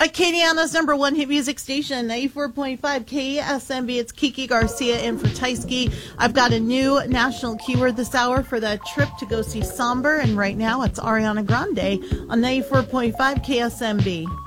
Acadiana's number one hit music station, 94.5 KSMB. It's Kiki Garcia in for Tysky. I've got a new national keyword this hour for that trip to go see Somber, and right now it's Ariana Grande on 94.5 KSMB.